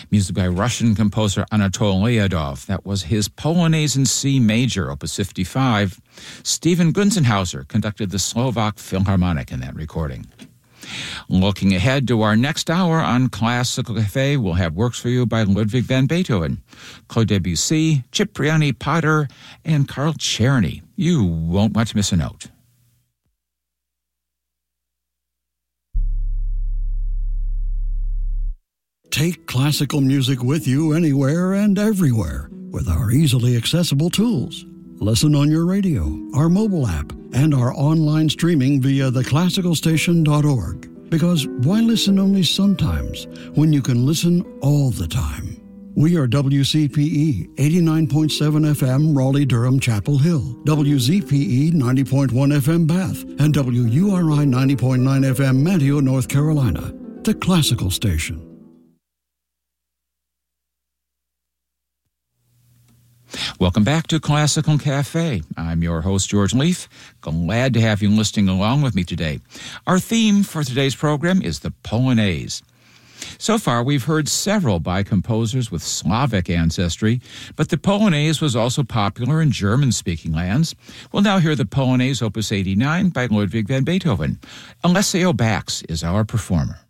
Music by Russian composer Anatol Lyadov. That was his Polonaise in C major, Opus 55. Stephen Gunzenhauser conducted the Slovak Philharmonic in that recording. Looking ahead to our next hour on Classical Cafe, we'll have works for you by Ludwig van Beethoven, Claude Debussy, Cipriani Potter, and Carl Czerny. You won't want to miss a note. Take classical music with you anywhere and everywhere with our easily accessible tools. Listen on your radio, our mobile app, and our online streaming via theclassicalstation.org. Because why listen only sometimes when you can listen all the time? We are WCPE 89.7 FM Raleigh-Durham Chapel Hill, WZPE 90.1 FM Bath, and WURI 90.9 FM Manteo, North Carolina. The Classical Station. Welcome back to Classical Cafe. I'm your host, George Leaf. Glad to have you listening along with me today. Our theme for today's program is the Polonaise. So far, we've heard several by composers with Slavic ancestry, but the Polonaise was also popular in German-speaking lands. We'll now hear the Polonaise Opus 89 by Ludwig van Beethoven. Alessio Bax is our performer.